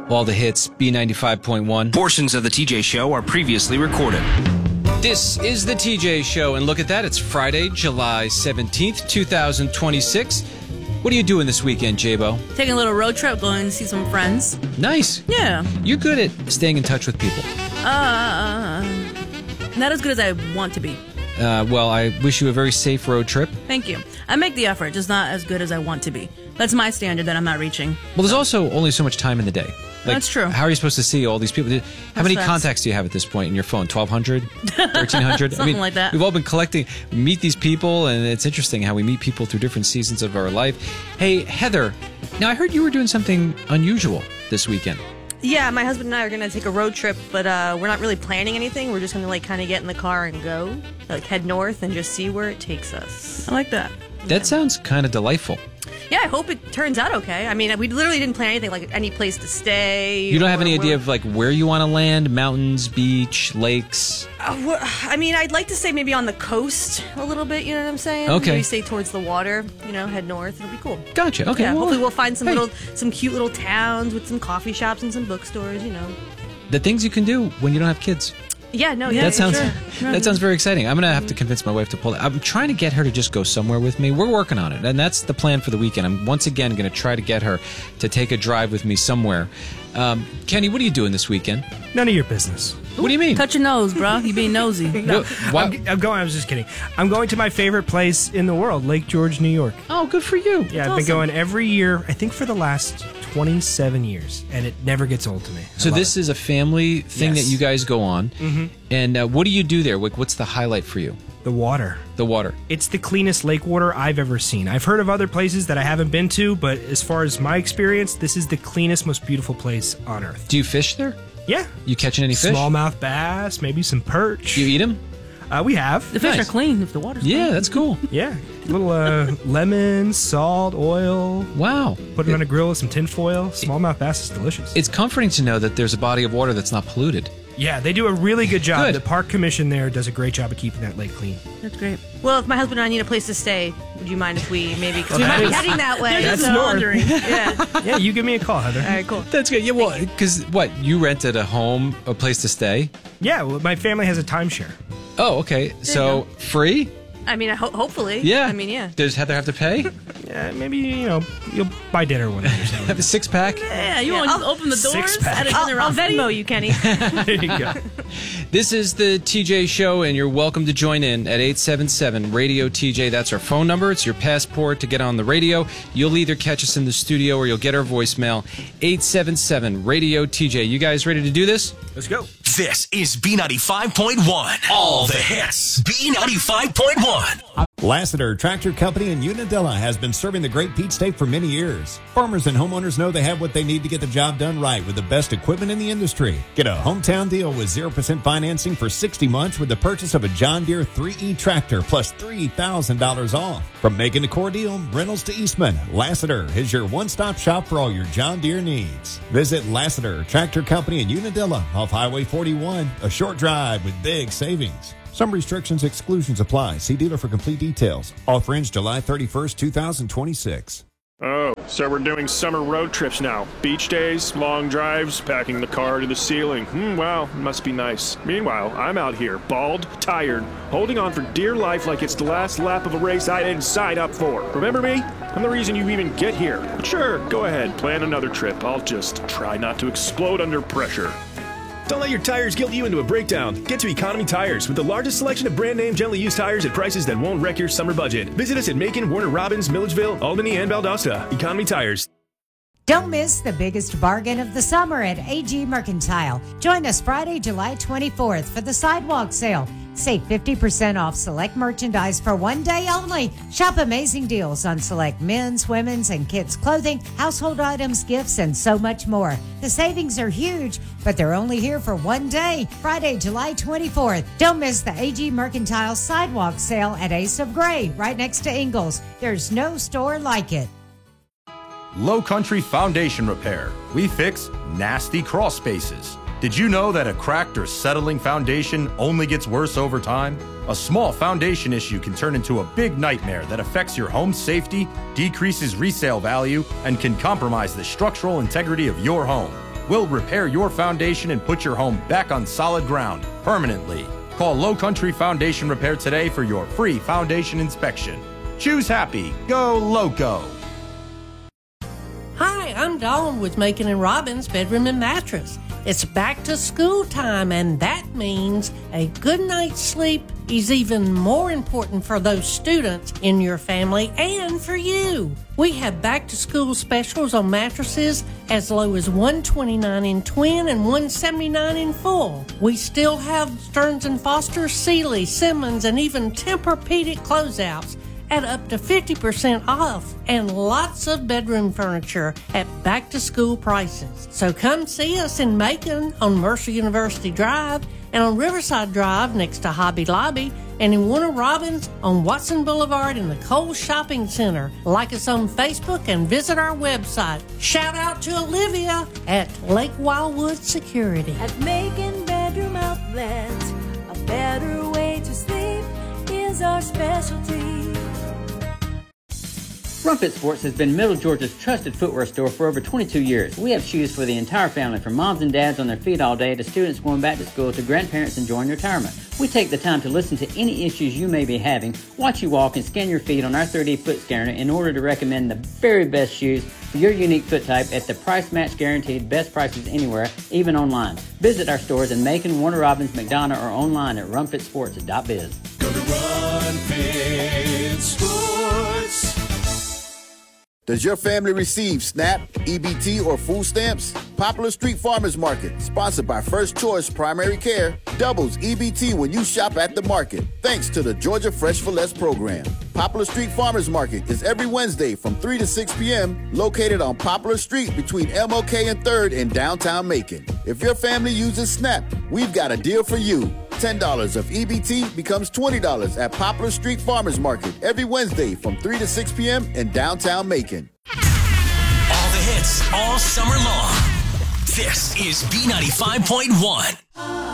All the hits, B95.1. Portions of the TJ Show are previously recorded. This is the TJ Show, and look at that. It's Friday, July 17th, 2026. What are you doing this weekend, J-Bo? Taking a little road trip, going to see some friends. Nice. Yeah. You're good at staying in touch with people. Not as good as I want to be. Well, I wish you a very safe road trip. Thank you. I make the effort, just not as good as I want to be. That's my standard that I'm not reaching. Well, there's also only so much time in the day. That's true. How are you supposed to see all these people? How many contacts do you have at this point in your phone? 1,200? 1,300? Something like that. We've all been collecting, meet these people, and it's interesting how we meet people through different seasons of our life. Hey, Heather, now I heard you were doing something unusual this weekend. Yeah, my husband and I are going to take a road trip, but we're not really planning anything. We're just going to kind of get in the car and go, head north and just see where it takes us. I like that. That sounds kind of delightful. Yeah, I hope it turns out okay. I mean, we literally didn't plan anything, like any place to stay. You don't have any idea of where you want to land? Mountains, beach, lakes? I mean, I'd like to say maybe on the coast a little bit, you know what I'm saying? Okay. Maybe stay towards the water, head north. It'll be cool. Gotcha. Okay. Yeah, well, hopefully we'll find some cute little towns with some coffee shops and some bookstores, The things you can do when you don't have kids. Yeah, no, that sounds sure. that sounds very exciting. I'm gonna have to convince my wife to pull it. I'm trying to get her to just go somewhere with me. We're working on it, and that's the plan for the weekend. I'm once again gonna try to get her to take a drive with me somewhere. Kenny, what are you doing this weekend? None of your business. What do you mean? Touch your nose, bro. You being nosy. No, I was just kidding. I'm going to my favorite place in the world, Lake George, New York. Oh, good for you. Yeah, I've been going every year, I think for the last 27 years, and it never gets old to me. So this is a family thing that you guys go on, and what do you do there? What's the highlight for you? The water. The water. It's the cleanest lake water I've ever seen. I've heard of other places that I haven't been to, but as far as my experience, this is the cleanest, most beautiful place on earth. Do you fish there? Yeah. You catching any fish? Smallmouth bass, maybe some perch. You eat them? We have. The fish are clean if the water's clean. Yeah, that's cool. Yeah. Little lemon, salt, oil. Wow. Put it on a grill with some tin foil. Smallmouth bass is delicious. It's comforting to know that there's a body of water that's not polluted. Yeah, they do a really good job. Good. The park commission there does a great job of keeping that lake clean. That's great. Well, if my husband and I need a place to stay, would you mind if we maybe... Because we might be heading that way. That's so. wondering. Yeah. Yeah, you give me a call, Heather. All right, cool. That's good. Yeah, well, because you rented a home, a place to stay? Yeah, well, my family has a timeshare. Oh, okay. So, free? I mean, hopefully. Yeah. I mean, yeah. Does Heather have to pay? Yeah, maybe, you'll buy dinner one day or something. Have a six-pack? Yeah, you want to just open the doors? Six-pack. I'll Venmo you, Kenny. There you go. This is the TJ Show, and you're welcome to join in at 877-RADIO-TJ. That's our phone number. It's your passport to get on the radio. You'll either catch us in the studio or you'll get our voicemail. 877-RADIO-TJ. You guys ready to do this? Let's go. This is B95.1. All the hits. B95.1. Lassiter Tractor Company in Unadilla has been serving the Great Peach State for many years. Farmers and homeowners know they have what they need to get the job done right with the best equipment in the industry. Get a hometown deal with 0% financing for 60 months with the purchase of a John Deere 3E tractor plus $3,000 off. From making the core deal, rentals to Eastman, Lassiter is your one-stop shop for all your John Deere needs. Visit Lassiter Tractor Company in Unadilla off Highway 41, a short drive with big savings. Some restrictions, exclusions apply. See dealer for complete details. Offer ends July 31st, 2026. Oh, so we're doing summer road trips now. Beach days, long drives, packing the car to the ceiling. Wow, must be nice. Meanwhile, I'm out here, bald, tired, holding on for dear life like it's the last lap of a race I didn't sign up for. Remember me? I'm the reason you even get here. But sure, go ahead, plan another trip. I'll just try not to explode under pressure. Don't let your tires guilt you into a breakdown. Get to Economy Tires with the largest selection of brand name gently used tires at prices that won't wreck your summer budget. Visit us at Macon, Warner Robins, Milledgeville, Albany, and Valdosta. Economy Tires. Don't miss the biggest bargain of the summer at AG Mercantile. Join us Friday, July 24th for the sidewalk sale. Save 50% off select merchandise for one day only. Shop amazing deals on select men's, women's, and kids' clothing, household items, gifts, and so much more. The savings are huge, but they're only here for one day, Friday, July 24th. Don't miss the AG Mercantile sidewalk sale at Ace of Gray, right next to Ingles. There's no store like it. Low Country Foundation Repair. We fix nasty crawl spaces. Did you know that a cracked or settling foundation only gets worse over time? A small foundation issue can turn into a big nightmare that affects your home's safety, decreases resale value, and can compromise the structural integrity of your home. We'll repair your foundation and put your home back on solid ground permanently. Call Low Country Foundation Repair today for your free foundation inspection. Choose happy. Go Loco. Hi, I'm Dawn with Macon and Robbins Bedroom and Mattress. It's back to school time, and that means a good night's sleep is even more important for those students in your family and for you. We have back to school specials on mattresses as low as $129 in twin and $179 in full. We still have Stearns & Foster, Sealy, Simmons, and even Tempur-Pedic closeouts at up to 50% off, and lots of bedroom furniture at back-to-school prices. So come see us in Macon on Mercer University Drive and on Riverside Drive next to Hobby Lobby, and in Warner Robins on Watson Boulevard in the Kohl's Shopping Center. Like us on Facebook and visit our website. Shout out to Olivia at Lake Wildwood Security. At Macon Bedroom Outlet, a better way to sleep is our specialty. Rumpet Sports has been Middle Georgia's trusted footwear store for over 22 years. We have shoes for the entire family, from moms and dads on their feet all day to students going back to school to grandparents enjoying retirement. We take the time to listen to any issues you may be having, watch you walk, and scan your feet on our 3D foot scanner in order to recommend the very best shoes for your unique foot type at the price match guaranteed best prices anywhere, even online. Visit our stores in Macon, Warner Robins, McDonough, or online at rumpetsports.biz. Go to Rumpet Sports. Does your family receive SNAP, EBT, or food stamps? Poplar Street Farmers Market, sponsored by First Choice Primary Care, doubles EBT when you shop at the market, thanks to the Georgia Fresh for Less program. Poplar Street Farmers Market is every Wednesday from 3 to 6 p.m., located on Poplar Street between MLK and 3rd in downtown Macon. If your family uses SNAP, we've got a deal for you. $10 of EBT becomes $20 at Poplar Street Farmers Market every Wednesday from 3 to 6 p.m. in downtown Macon. All the hits all summer long. This is B95.1.